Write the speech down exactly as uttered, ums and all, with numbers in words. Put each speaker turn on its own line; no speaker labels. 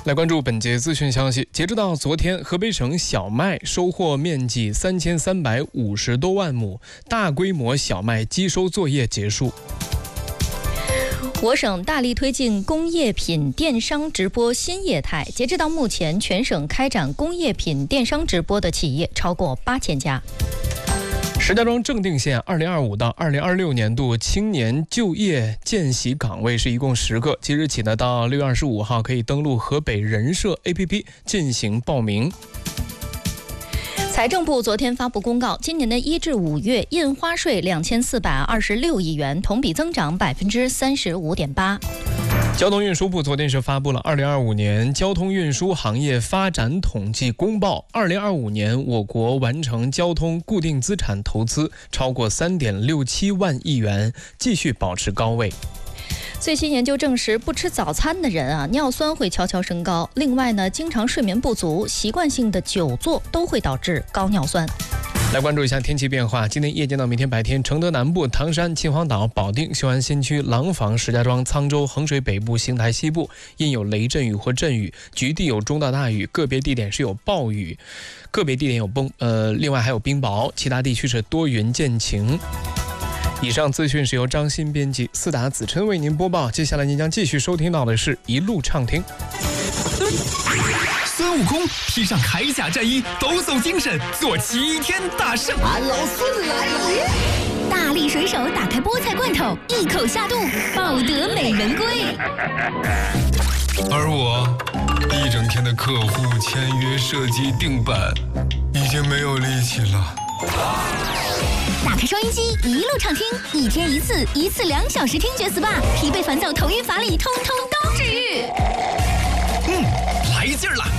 来关注本节资讯消息。截止到昨天，河北省小麦收获面积三千三百五十多万亩，大规模小麦机收作业结束。
我省大力推进工业品电商直播新业态，截止到目前，全省开展工业品电商直播的企业超过八千家。
石家庄正定县二零二五到二零二六年度青年就业见习岗位是一共十个，即日起呢，到六月二十五号可以登录河北人社 A P P 进行报名。
财政部昨天发布公告，今年的一至五月印花税两千四百二十六亿元，同比增长百分之三十五点八。
交通运输部昨天是发布了二零二五年交通运输行业发展统计公报。二零二五年，我国完成交通固定资产投资超过三点六七万亿元，继续保持高位。
最新研究证实，不吃早餐的人啊，尿酸会悄悄升高。另外呢，经常睡眠不足、习惯性的久坐都会导致高尿酸。
来关注一下天气变化。今天夜间到明天白天，承德南部、唐山、秦皇岛、保定、雄安新区、廊坊、石家庄、沧州、衡水北部、邢台西部因有雷阵雨或阵雨，局地有中到大雨，个别地点是有暴雨，个别地点有崩呃，另外还有冰雹，其他地区是多云见晴。以上资讯是由张鑫编辑，四达子琛为您播报。接下来您将继续收听到的是一路畅听。
孙悟空披上铠甲战衣，抖擞精神，做齐天大圣。
俺老孙来也！
大力水手打开菠菜罐头，一口下肚，抱得美人归。
而我一整天的客户签约、设计、定版，已经没有力气了。
打开收音机，一路畅听，一天一次，一次两小时听觉 S P A， 疲惫烦躁、头晕乏力，通通都治愈。
嗯，来劲儿了！